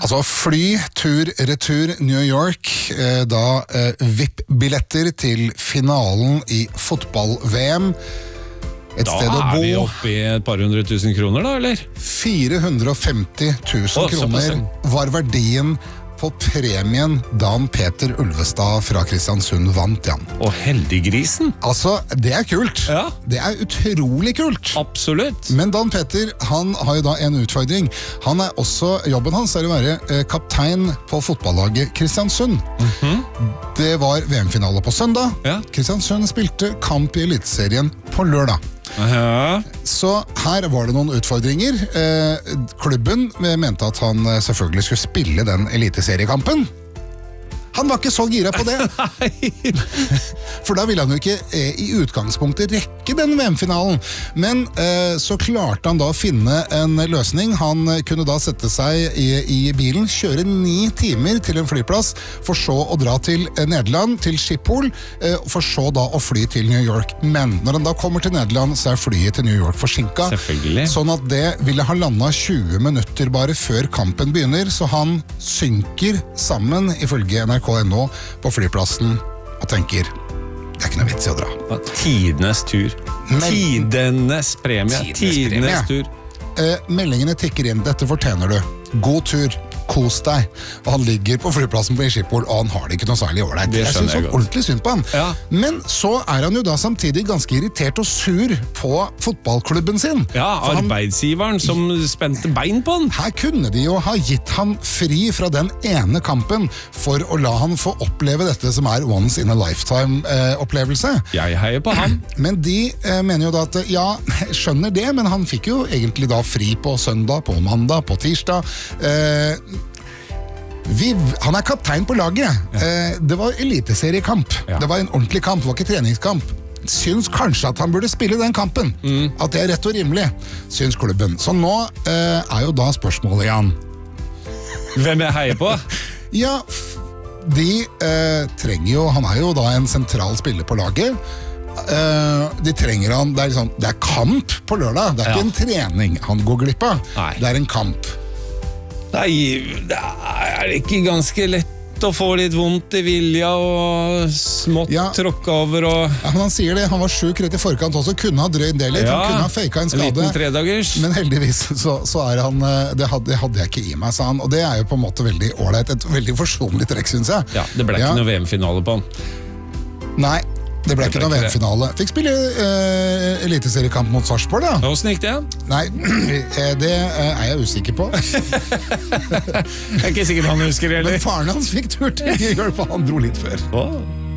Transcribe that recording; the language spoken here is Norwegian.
Altså fly, tur, retur New York, da VIP-billetter til finalen i fotball-VM. Et sted å bo. Da vi oppe i et par 100 000 kroner da, eller? 450 000 kroner var verdien på premien Dan Peter Ulvestad fra Kristiansund vant, Jan. Og heldiggrisen. Altså, det kult. Ja. Det utrolig kult. Absolutt. Men Dan Peter, han har jo da en utfordring. Han også, jobben hans å være kaptein på fotballaget Kristiansund. Det var VM-finale på søndag. Ja. Kristiansund spilte kamp i eliteserien på lørdag. Aha. Så her var det noen utfordringer. Klubben mente at han selvfølgelig skulle spille den eliteseriekampen. Han var ikke så gira på det. For da ville han jo ikke i utgangspunktet rekke den VM-finalen. Men så klarte han da å finne en løsning. Han kunne da sette seg i bilen, kjøre 9 timer til en flyplass, for så å dra til Nederland, til Schiphol, for så da å fly til New York. Men når han da kommer til Nederland, så flyet til New York forsinket. Selvfølgelig. Sånn at det ville ha landet 20 minutter bare før kampen begynner, så han synker sammen, ifølge NRK.no, på flyplassen og tenker, det ikke noe vits i å dra. Tidenes tur. Tidenes premie. Tidenes tur. Meldingene tikker inn, dette fortjener du. God tur. Kos deg. Og han ligger på flyplassen på Schiphol, og han har det ikke noe særlig ålreit. Jeg synes han ordentlig synd på han. Ja. Men så han jo da samtidig ganske irritert og sur på fotballklubben sin. Ja, arbeidsgiveren som spente bein på han. Her kunne de jo ha gitt han fri fra den ene kampen for å la han få oppleve dette som once in a lifetime opplevelse. Jeg heier på han. Men de mener jo da at, ja, skjønner det, men han fikk jo egentlig da fri på søndag, på mandag, på tirsdag. Han kaptein på laget. Det var eliteseriekamp. Ja. Det var en ordentlig kamp, det var ikke treningskamp. Syns kanskje at han burde spille den kampen. At det rett og rimelig, syns klubben. Så nå jo da spørsmålet, Jan. Hvem jeg heier på? Ja, de trenger jo, han jo da en sentral spiller på laget. De trenger han, det kamp på lørdag. Det ikke en trening han går glipp av. Nei. Det en kamp. Nei, det ikke ganske lett å få litt vondt i vilja og smått tråkke over og... Ja, men han sier det, han var syk rett i forkant også, kunne ha drøyd det litt, han kunne ha faket en skade. En liten 3-dagers. Men heldigvis så han, det hadde jeg ikke i meg, sa han, og det jo på en måte veldig ålreit, et veldig forsonlig trekk, synes jeg. Ja, det ble ikke noe VM-finale på han. Nei, det ble ikke noe VM-finale. Fikk spille eliteseriekamp mot Sarpsborg, da. Hvordan gikk det? Nei, det jeg usikker på. Jeg ikke sikker på han husker, eller? Men faren hans fikk tur til New York, for han dro litt før.